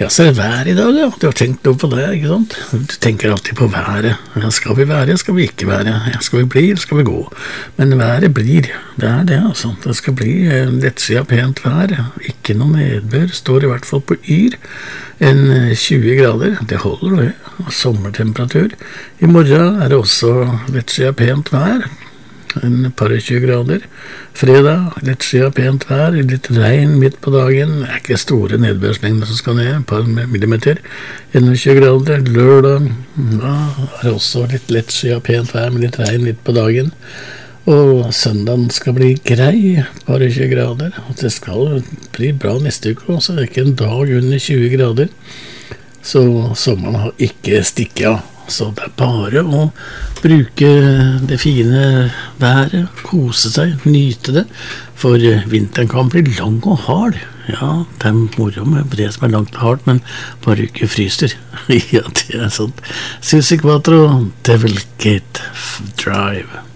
Ja, så er det vær I dag, ja. Du har tenkt noe på det, ikke sant? Du tenker alltid på været. Ja, skal vi være, skal vi ikke være? Ja, skal vi bli, skal vi gå? Men været blir, det det altså. Det skal bli lettsida pent vær. Ikke noe nedbør, står I hvert fall på yr. 20 grader, det holder det. Sommertemperatur. I morgen det også lettsida pent vær. Par og 20 grader. Fredag, lettsida pent vær, litt regn midt på dagen. Det ikke store nedbørsmengder som skal ned, par millimeter. 21 grader. Lørdag, ja, det også litt lettsida pent vær med litt regn midt på dagen. Og søndagen skal bli grei, par og 20 grader. Det skal bli bra neste uke også, det ikke en dag under 20 grader. Så sommeren har ikke stikket av. Så det bare å bruke det fine været, kose seg, nyte det, for vinteren kan bli lang og hard. Ja, det moro med det som langt og hardt, men bare ikke fryser. Ja, det sånt. Susie Quattro, Devil Gate Drive.